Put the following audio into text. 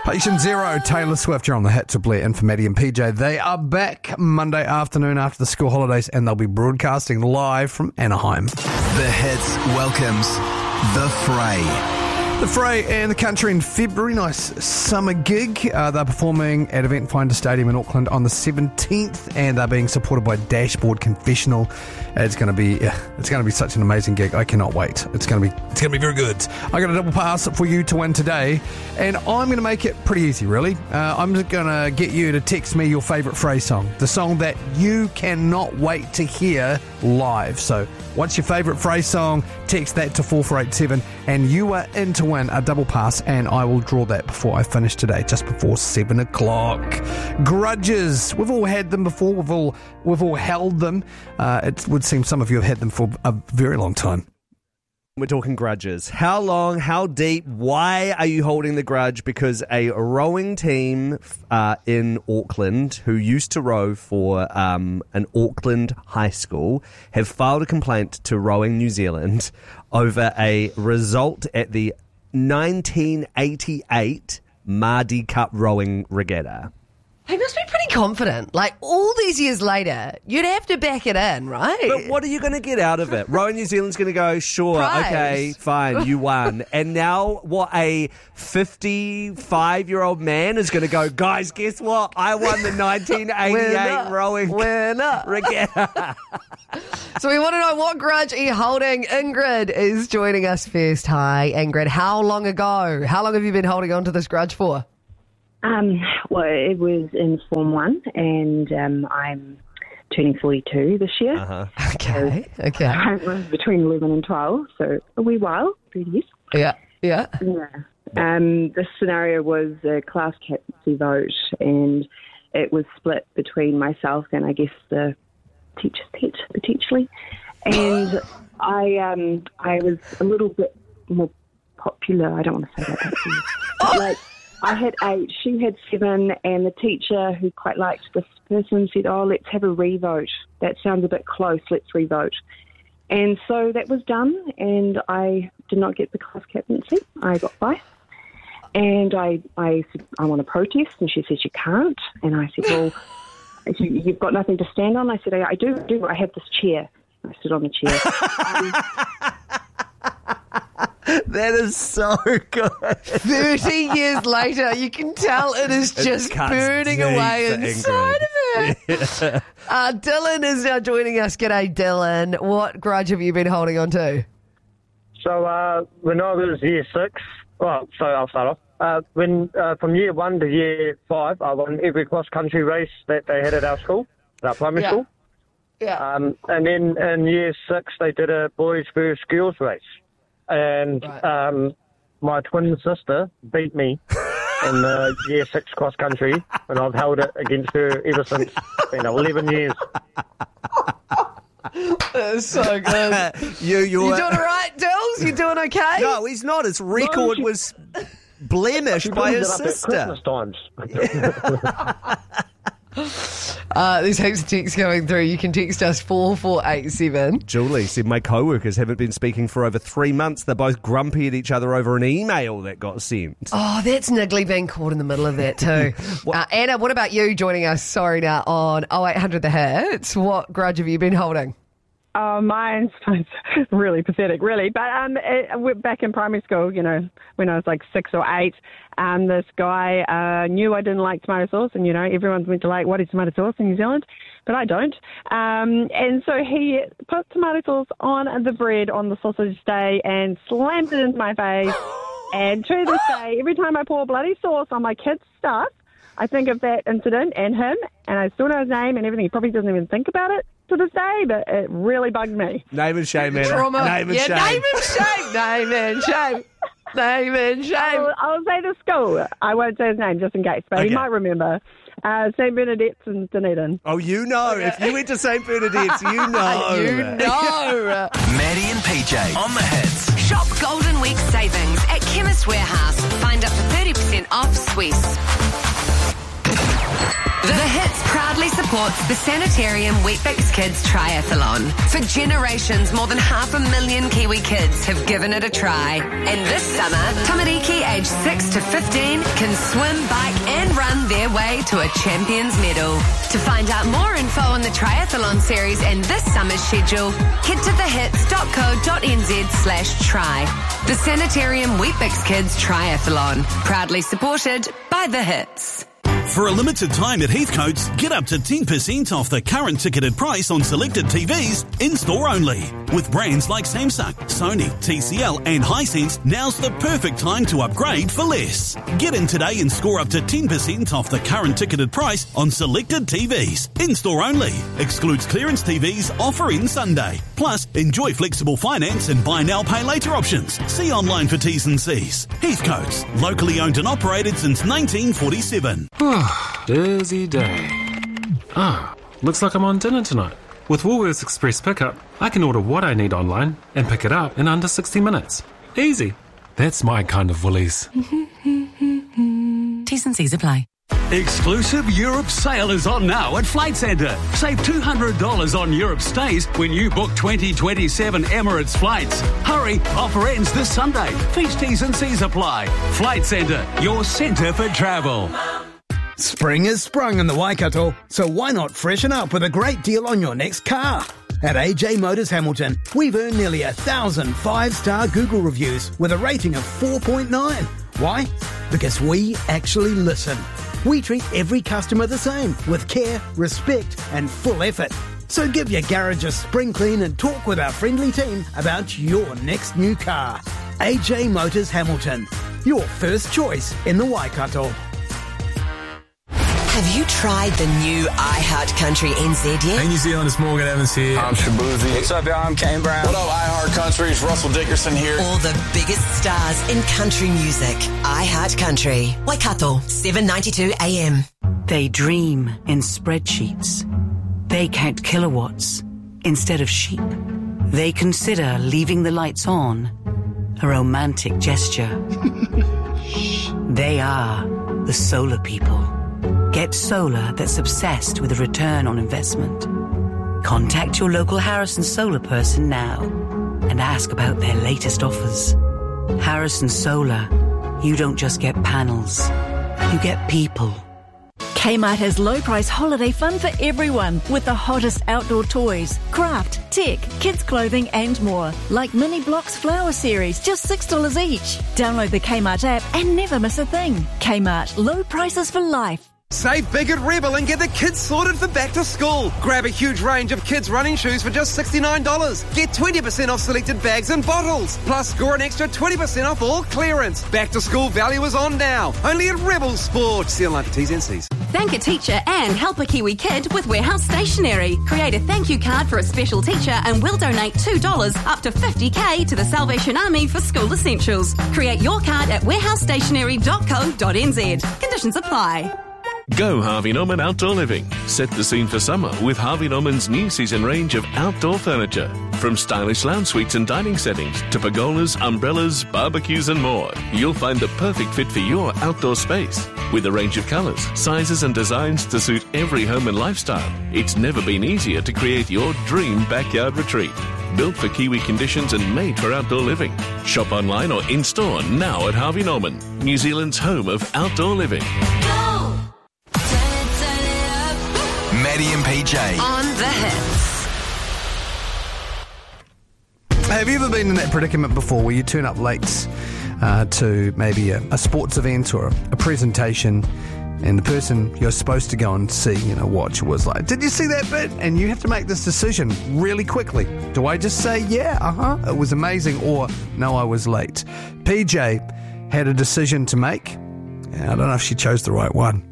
Patient Zero, Taylor Swift, you're on the hits of Blair and for Maddie and PJ. They are back Monday afternoon after the school holidays and they'll be broadcasting live from Anaheim. The Hits welcomes The Fray. The Fray in the country in February, nice summer gig. They're performing at Event Finder Stadium in Auckland on the 17th, and they're being supported by Dashboard Confessional. It's going to be such an amazing gig. I cannot wait. It's going to be very good. I got a double pass for you to win today, and I'm going to make it pretty easy. Really, I'm just going to get you to text me your favourite Fray song, the song that you cannot wait to hear live. So, what's your favourite Fray song? Text that to 4487, and you are in to win a double pass, and I will draw that before I finish today, just before 7 o'clock. Grudges. We've all had them before. We've all held them. It would seem some of you have had them for a very long time. We're talking grudges. How long? How deep? Why are you holding the grudge? Because a rowing team in Auckland who used to row for an Auckland high school have filed a complaint to Rowing New Zealand over a result at the 1988 Mardi Cup rowing regatta. He must be pretty confident. Like, all these years later, you'd have to back it in, right? But what are you going to get out of it? Rowing New Zealand's going to go, sure, Prize. okay, fine, you won. And now what, a 55-year-old man is going to go, guys, guess what? I won the 1988 rowing regatta. So we want to know, what grudge are you holding? Ingrid is joining us first. Hi, Ingrid. How long ago? How long have you been holding on to this grudge for? Well, it was in Form 1, and I'm turning 42 this year. Okay. I was between 11 and 12, so a wee while, 3 years. Yeah. This scenario was a class captaincy vote, and it was split between myself and I guess the teacher's pet, potentially. And I was a little bit more popular. I don't want to say that. Like, I had 8, she had 7, and the teacher, who quite liked this person, said, let's have a re-vote. That sounds a bit close, let's re-vote. And so that was done, and I did not get the class captaincy. I got 5. And I said, I want to protest, and she said, you can't. And I said, well, you've got nothing to stand on? I said, I do. I have this chair. I stood on the chair. That is so good. 30 years later, you can tell it is just burning away inside of it. Dylan is now joining us. G'day, Dylan. What grudge have you been holding on to? So when I was year 6, I'll start off. From year 1 to year 5, I won every cross-country race that they had at our school, at our primary school. Yeah. And then in year 6, they did a boys versus girls race. And my twin sister beat me in the year 6 cross country, and I've held it against her ever since. It's been 11 years. That's so good. You're doing all right, Dills? You doing okay? No, he's not. His record was blemished by his sister. Christmas times. There's heaps of texts coming through. You can text us 4487. Julie said, my co-workers haven't been speaking for over 3 months. They're both grumpy at each other over an email that got sent. Oh, that's niggly being caught in the middle of that too. Anna, what about you joining us, now, on 0800 The Hits? What grudge have you been holding? Mine's really pathetic, really. But back in primary school, when I was like 6 or 8, this guy knew I didn't like tomato sauce, and everyone's meant to like, what is tomato sauce in New Zealand? But I don't. And so he put tomato sauce on the bread on the sausage day and slammed it into my face. And to this day, every time I pour bloody sauce on my kids' stuff, I think of that incident and him, and I still know his name and everything. He probably doesn't even think about it to this day, but it really bugged me. Name and shame, man. Trauma. Name and shame. Name and shame. Name and shame. Name and shame. I'll say the school. I won't say his name just in case, but he might remember. St. Bernadette's in Dunedin. Oh, you know. Okay. If you went to St. Bernadette's, you know. You know. Maddie and PJ on the Hits. Shop Golden Week savings at Chemist Warehouse. Find up to 30% off Swiss. The Hits proudly supports the Sanitarium Weet-Bix Kids Triathlon. For generations, more than 500,000 Kiwi kids have given it a try. And this summer, Tamariki aged 6 to 15 15 can swim, bike and run their way to a champion's medal. To find out more info on the triathlon series and this summer's schedule, head to thehits.co.nz/try. The Sanitarium Weet-Bix Kids Triathlon, proudly supported by The Hits. For a limited time at Heathcote's, get up to 10% off the current ticketed price on selected TVs in-store only. With brands like Samsung, Sony, TCL and Hisense, now's the perfect time to upgrade for less. Get in today and score up to 10% off the current ticketed price on selected TVs. In-store only. Excludes clearance TVs, offer in Sunday. Plus, enjoy flexible finance and buy now, pay later options. See online for T's and C's. Heathcote's, locally owned and operated since 1947. Busy day. Looks like I'm on dinner tonight. With Woolworths Express Pickup, I can order what I need online and pick it up in under 60 minutes. Easy. That's my kind of Woolies. T's and C's apply. Exclusive Europe sale is on now at Flight Centre. Save $200 on Europe stays when you book 2027 Emirates flights. Hurry, offer ends this Sunday. Fees, T's and C's apply. Flight Centre, your centre for travel. Spring has sprung in the Waikato, so why not freshen up with a great deal on your next car? At AJ Motors Hamilton, we've earned nearly 1,000 5-star Google reviews with a rating of 4.9. Why? Because we actually listen. We treat every customer the same, with care, respect and full effort. So give your garage a spring clean and talk with our friendly team about your next new car. AJ Motors Hamilton, your first choice in the Waikato. Have you tried the new iHeart Country NZ yet? Hey New Zealand, it's Morgan Evans here. I'm Shabuzi. What's up, y'all? I'm Kane Brown. What up, iHeart Country? It's Russell Dickerson here. All the biggest stars in country music. iHeart Country. Waikato, 7:92 AM. They dream in spreadsheets. They count kilowatts instead of sheep. They consider leaving the lights on a romantic gesture. They are the solar people. Get solar that's obsessed with a return on investment. Contact your local Harrison Solar person now and ask about their latest offers. Harrison Solar, you don't just get panels, you get people. Kmart has low price holiday fun for everyone with the hottest outdoor toys, craft, tech, kids clothing and more. Like Mini Blocks Flower Series, just $6 each. Download the Kmart app and never miss a thing. Kmart, low prices for life. Save big at Rebel and get the kids sorted for back to school. Grab a huge range of kids' running shoes for just $69. Get 20% off selected bags and bottles. Plus, score an extra 20% off all clearance. Back to school value is on now. Only at Rebel Sport. See online for T's and C's. Thank a teacher and help a Kiwi kid with Warehouse Stationery. Create a thank you card for a special teacher and we'll donate $2 up to $50K to the Salvation Army for school essentials. Create your card at warehousestationery.co.nz. Conditions apply. Go Harvey Norman Outdoor Living. Set the scene for summer with Harvey Norman's new season range of outdoor furniture. From stylish lounge suites and dining settings to pergolas, umbrellas, barbecues and more. You'll find the perfect fit for your outdoor space. With a range of colours, sizes and designs to suit every home and lifestyle. It's never been easier to create your dream backyard retreat. Built for Kiwi conditions and made for outdoor living. Shop online or in-store now at Harvey Norman, New Zealand's home of outdoor living. Maddie and PJ. On the Hits. Have you ever been in that predicament before where you turn up late to maybe a sports event or a presentation and the person you're supposed to go and see, watch was like, did you see that bit? And you have to make this decision really quickly. Do I just say, yeah, it was amazing, or no, I was late? PJ had a decision to make. I don't know if she chose the right one.